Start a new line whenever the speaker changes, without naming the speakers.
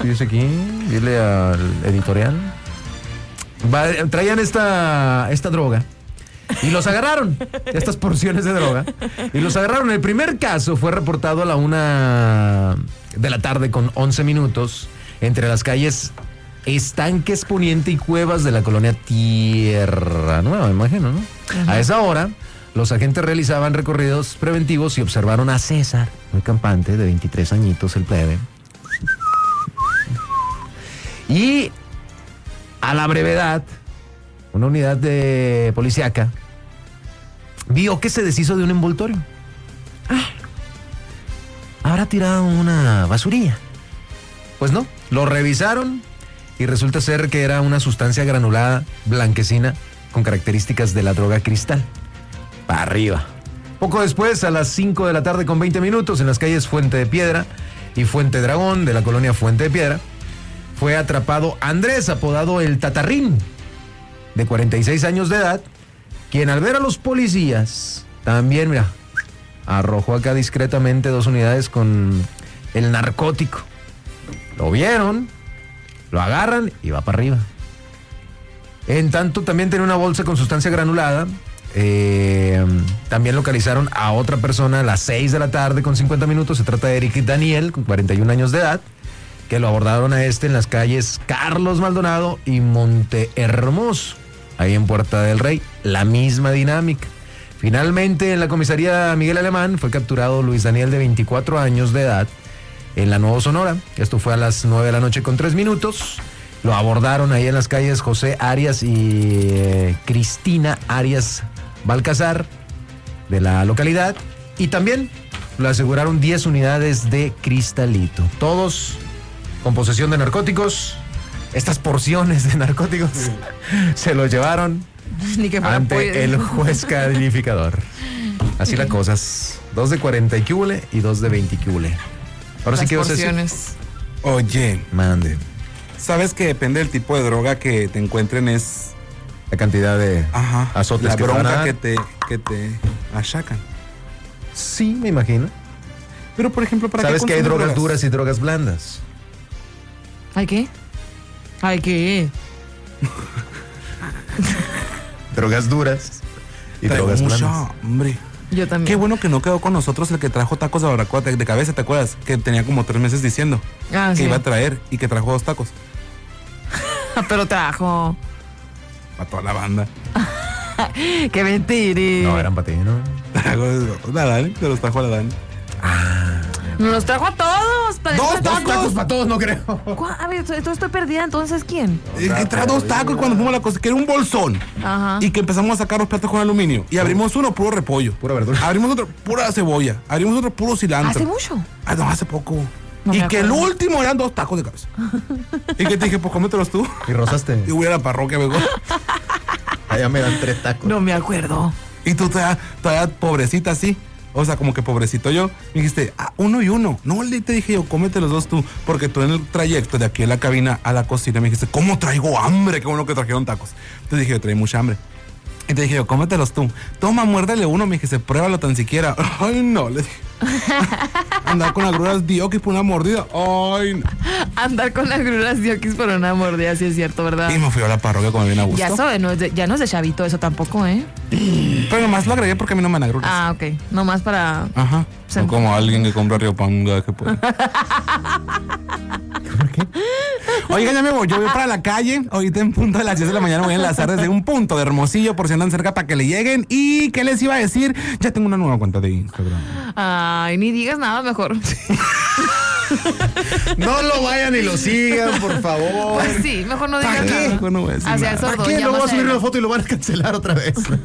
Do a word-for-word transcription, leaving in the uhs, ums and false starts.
dice aquí, dile al editorial. Va, traían esta, esta droga y los agarraron, estas porciones de droga, y los agarraron. El primer caso fue reportado a la una de la tarde con once minutos entre las calles Estanques Poniente y Cuevas de la colonia Tierra Nueva, me imagino, ¿no? Uh-huh. A esa hora, los agentes realizaban recorridos preventivos y observaron a César, muy campante, de veintitrés añitos, el plebe. Y a la brevedad, una unidad de policíaca vio que se deshizo de un envoltorio. Ah, habrá tirado una basurilla. Pues no, lo revisaron y resulta ser que era una sustancia granulada, blanquecina, con características de la droga cristal. Para arriba. Poco después, a las cinco de la tarde con veinte minutos, en las calles Fuente de Piedra y Fuente Dragón de la colonia Fuente de Piedra, fue atrapado Andrés, apodado el Tatarrín, de cuarenta y seis años de edad, quien al ver a los policías, también, mira, arrojó acá discretamente dos unidades con el narcótico. Lo vieron, lo agarran y va para arriba. En tanto, también tenía una bolsa con sustancia granulada. Eh, también localizaron a otra persona a las seis de la tarde con cincuenta minutos. Se trata de Eric Daniel, con cuarenta y un años de edad, que lo abordaron a este en las calles Carlos Maldonado y Monte Hermoso, ahí en Puerta del Rey. La misma dinámica. Finalmente, en la comisaría Miguel Alemán fue capturado Luis Daniel, de veinticuatro años de edad, en la Nuevo Sonora. Esto fue a las nueve de la noche con tres minutos. Lo abordaron ahí en las calles José Arias y eh, Cristina Arias Balcazar de la localidad. Y también lo aseguraron diez unidades de cristalito. Todos con posesión de narcóticos. Estas porciones de narcóticos sí. se lo llevaron Ni que ante pollo. el juez calificador. Así las cosas. Dos de cuarenta y cúbule y dos de veinte cúbule. Ahora
Las
sí que vas a
decir.
Oye,
mande.
¿Sabes que depende del tipo de droga que te encuentren es
la cantidad de
Ajá,
azotes
la
que
bronca
te van a dar?
que te, que te achacan?
Sí, me imagino.
Pero, por ejemplo, ¿para qué
¿Sabes que hay
consumen
drogas duras y drogas blandas?
¿Ay qué? ¿Ay qué?
Drogas duras y
Traigo
drogas
mucho,
blandas.
hombre.
Yo también.
Qué bueno que no quedó con nosotros el que trajo tacos de barbacoa de cabeza, ¿te acuerdas? Que tenía como tres meses diciendo
Ah,
que
sí.
iba a traer y que trajo dos tacos
Pero trajo.
para toda la banda.
Qué mentira.
No, eran para ti, ¿no?
Trajo la Dani, se los trajo a la Dani.
Nos los trajo a todos. para-
¡Dos
para-
tacos!
Tacos para todos, no creo.
¿Cuá- A ver, entonces estoy perdida. Entonces, ¿quién?
Y que trajo dos tacos y cuando fuimos a la cosa, que era un bolsón.
Ajá.
Y que empezamos a sacar los platos con aluminio. Y abrimos uno, puro repollo.
Pura verdura.
Abrimos otro, pura cebolla. Abrimos otro, puro cilantro.
¿Hace mucho?
Ah, no, hace poco.
No
y
me
que el
acuerdo.
último eran dos tacos de cabeza. Y que te dije, pues cómetelos tú.
Y rozaste.
Y voy a la parroquia, mejor.
Allá me dan tres tacos.
No me acuerdo.
Y tú todavía, todavía pobrecita así. O sea, como que pobrecito yo. Me dijiste, ah, uno y uno. No, le te dije yo, cómete los dos tú. Porque tú en el trayecto de aquí a la cabina a la cocina me dijiste, ¿cómo traigo hambre? Qué bueno que trajeron tacos. Te dije yo, traí mucha hambre. Y te dije yo, cómetelos tú. Toma, muérdele uno. Me dijiste, pruébalo tan siquiera. Ay, no, le dije. Andar con agruras diokis por una mordida. Ay, no.
Andar con las gruras diokis por una mordida, sí es cierto, ¿verdad?
Y me fui a la parroquia como bien a gusto.
Ya eso, no es de, ya no es de chavito eso tampoco, ¿eh?
Pero nomás lo agregué porque a mí no me dan agruras.
Ah, ok. Nomás para...
Ajá.
Se-
No como alguien que compra Riopanga que puede. Oigan, ya me voy. Yo voy para la calle. Ahorita en punto de las diez de la mañana voy a enlazar desde un punto de Hermosillo por si andan cerca para que le lleguen. ¿Y qué les iba a decir? Ya tengo una nueva cuenta de Instagram.
Ay, ni digas nada mejor.
No lo vayan y lo sigan, por favor.
Pues sí, mejor no digas
¿Para qué?
nada.
Mejor no voy a decir
Hacia
nada.
el
¿Para
sordo.
qué?
ya
Luego
más
va a subir una
adelante.
foto y lo van a cancelar otra vez.